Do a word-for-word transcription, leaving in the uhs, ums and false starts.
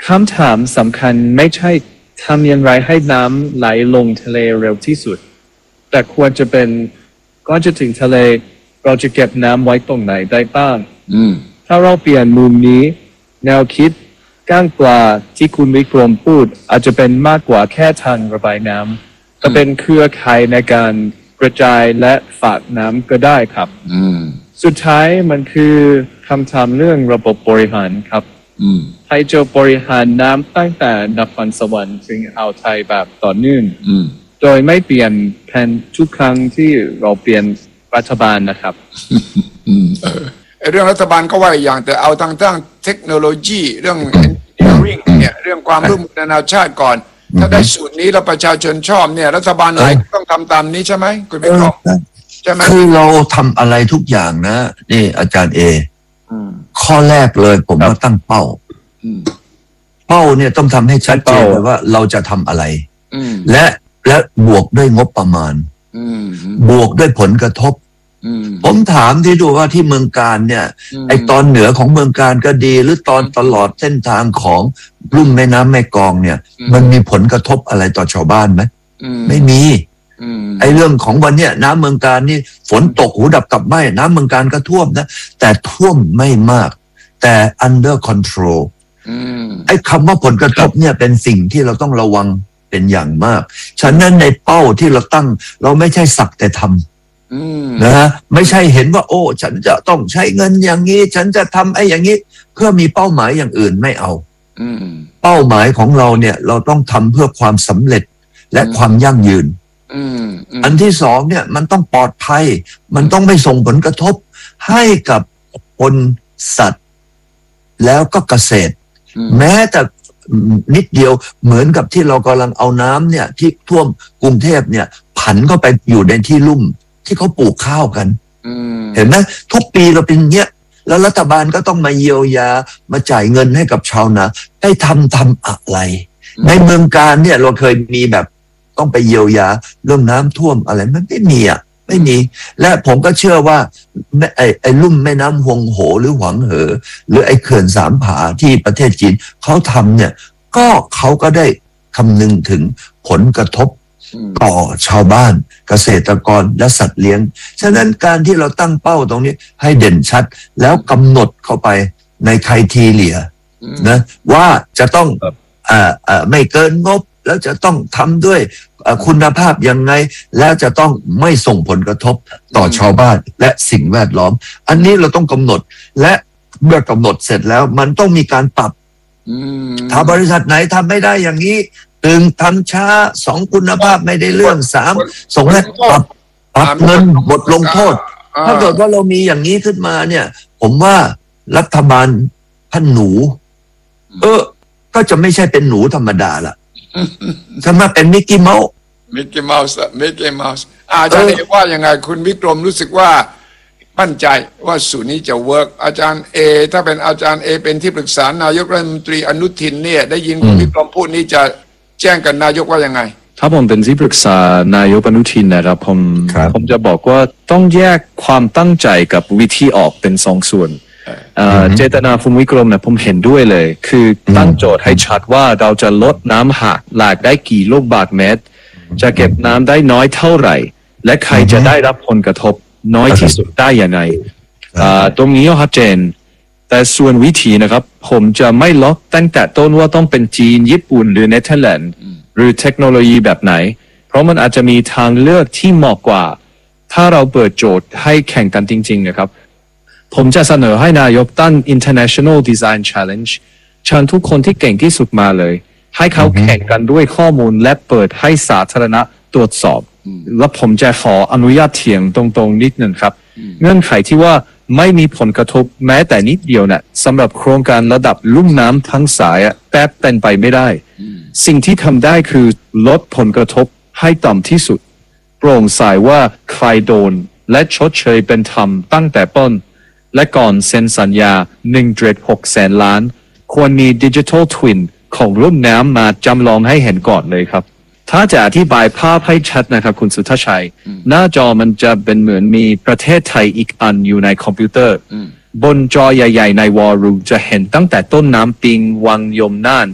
คำถามสำคัญไม่ใช่ทำอย่างไรให้น้ำไหลลงทะเลเร็วที่สุดแต่ควรจะเป็นก่อนจะถึงทะเลเราจะเก็บน้ำไว้ตรงไหนได้บ้างถ้าเราเปลี่ยนมุมนี้แนวคิดก้างปลาที่คุณวิกรมพูดอาจจะเป็นมากกว่าแค่ทางระบายน้ำแต่เป็นเครือข่ายในการกระจายและฝากน้ำก็ได้ครับสุดท้ายมันคือคำถามเรื่องระบบบริหารครับให้จะบริหารน้ำตั้งแต่นครสวรรค์ถึงอ่าวไทยแบบต่อเนื่องโดยไม่เปลี่ยนแผนทุกครั้งที่เราเปลี่ยนรัฐบาลนะครับเรื่องรัฐบาลก็ว่าอย่างแต่เอาทางด้านเทคโนโลยีเรื่อง engineering เนี่ยเรื่องความร่วมมือนานาชาติก่อนถ้าได้สูตรนี้แล้วประชาชนชอบเนี่ยรัฐบาลไหนก็ต้องทำตามนี้ใช่ไหมคุณพิกรมใช่ไหมคือเราทำอะไรทุกอย่างนะนี่อาจารย์เอข้อแรกเลยผมว่าตั้งเป้าเป้าเนี่ยต้องทำให้ชัดเจนเลยว่าเราจะทำอะไรและและบวกด้วยงบประมาณบวกด้วยผลกระทบผมถามที่ดูว่าที่เมืองการเนี่ยไอตอนเหนือของเมืองการก็ดีหรือตอนตลอดเส้นทางของลุ่มแม่น้ำแม่กลองเนี่ยมันมีผลกระทบอะไรต่อชาวบ้านไหมไม่มีไอเรื่องของวันเนี้ยน้ำเมืองการนี่ฝนตกหูดับตับไหม้น้ำเมืองการก็ท่วมนะแต่ท่วมไม่มากแต่ under control ไอ้คำว่าผลกระทบเนี่ยเป็นสิ่งที่เราต้องระวังเป็นอย่างมากฉะนั้นในเป้าที่เราตั้งเราไม่ใช่สักแต่ทำนะฮะไม่ใช่เห็นว่าโอ้ฉันจะต้องใช้เงินอย่างนี้ฉันจะทำไอ้อย่างนี้เพื่อมีเป้าหมายอย่างอื่นไม่เอาเป้าหมายของเราเนี่ยเราต้องทำเพื่อความสำเร็จและความยั่งยืนอันที่สองเนี่ยมันต้องปลอดภัยมันต้องไม่ส่งผลกระทบให้กับคนสัตว์แล้วก็เกษตรแม้แต่นิดเดียวเหมือนกับที่เรากำลังเอาน้ำเนี่ยที่ท่วมกรุงเทพเนี่ยผันเข้าไปอยู่ในที่ลุ่มที่เขาปลูกข้าวกันเห็นไหมทุกปีเราเป็นเงี้ยแล้วรัฐบาลก็ต้องมาเยียวยามาจ่ายเงินให้กับชาวนาได้ทำทำอะไรในเมืองการเนี่ยเราเคยมีแบบต้องไปเยียวยาเรื่องน้ำท่วมอะไรมันไม่มีอ่ะไม่มีและผมก็เชื่อว่าไอ้ไอ้ลุ่มแม่น้ำฮวงโหหรือหวังเหอหรือไอ้เขื่อนสามผาที่ประเทศจีนเขาทำเนี่ยก็เขาก็ได้คำนึงถึงผลกระทบต่อชาวบ้านเกษตรกรและสัตว์เลี้ยงฉะนั้นการที่เราตั้งเป้าตรงนี้ให้เด่นชัดแล้วกำหนดเข้าไปในไครทีเรียนะว่าจะต้องอ่าอ่าไม่เกินงบแล้วจะต้องทำด้วยคุณภาพยังไงแล้วจะต้องไม่ส่งผลกระทบต่อชาวบ้านและสิ่งแวดล้อมอันนี้เราต้องกำหนดและเมื่อกำหนดเสร็จแล้วมันต้องมีการปรับถ้าบริษัทไหนทำไม่ได้อย่างนี้ตึงทำช้าสองคุณภาพไม่ได้เรื่องสามส่งให้ปรับปรับเงินบทลงโทษถ้าเกิดว่าเรามีอย่างนี้ขึ้นมาเนี่ยผมว่ารัฐบาลท่านหนูเออก็จะไม่ใช่เป็นหนูธรรมดาละถ้ามาเป็นมิกกี้เมาส์มิกกี้เมาส์มิกกี้เมาส์อาจารย์เอว่ายังไงคุณวิกรมรู้สึกว่ามั่นใจว่าสูตรนี้จะเวิร์กอาจารย์เอถ้าเป็นอาจารย์เอเป็นที่ปรึกษานายกรัฐมนตรีอนุทินเนี่ยได้ยินคุณวิกรมพูดนี้จะแจ้งกับนายกว่ายังไงถ้าผมเป็นที่ปรึกษานายกอนุทินนะครับผมผมจะบอกว่าต้องแยกความตั้งใจกับวิธีออกเป็นสองส่วนเจตนาคุณวิกรมเนี่ยผมเห็นด้วยเลยคือตั้งโจทย์ให้ชัดว่าเราจะลดน้ำหักหลากได้กี่ลูกบาศก์เมตรจะเก็บน้ำได้น้อยเท่าไหร่และใครจะได้รับผลกระทบน้อยที่สุดได้อย่างไรตรงนี้ชัดเจนแต่ส่วนวิธีนะครับผมจะไม่ล็อกตั้งแต่ต้นว่าต้องเป็นจีนญี่ปุ่นหรือเนเธอร์แลนด์หรือเทคโนโลยีแบบไหนเพราะมันอาจจะมีทางเลือกที่เหมาะกว่าถ้าเราเปิดโจทย์ให้แข่งกันจริงๆนะครับผมจะเสนอให้นายกตั้ง International Design Challenge เชิญทุกคนที่เก่งที่สุดมาเลยให้เขาแข่งกันด้วยข้อมูลและเปิดให้สาธารณะตรวจสอบและผมจะขออนุญาตเถียงตรงๆนิดนึงครับเงื่อนไขที่ว่าไม่มีผลกระทบแม้แต่นิดเดียวเนี่ยสำหรับโครงการระดับลุ่มน้ำทั้งสายแป๊บเป็นไปไม่ได้สิ่งที่ทำได้คือลดผลกระทบให้ต่ำที่สุดโปร่งใสว่าใครโดนและชดเชยเป็นธรรมตั้งแต่ต้นและก่อนเซ็นสัญญา หนึ่งจุดหก แสนล้านควรมีดิจิทัลทวินของลุ่มน้ำมาจำลองให้เห็นก่อนเลยครับถ้าจะอธิบายภาพให้ชัดนะครับคุณสุทธชัยหน้าจอมันจะเป็นเหมือนมีประเทศไทยอีกอันอยู่ในคอมพิวเตอร์บนจอใหญ่ๆในวอลลุ่มจะเห็นตั้งแต่ต้นน้ำปิงวังยมน่าน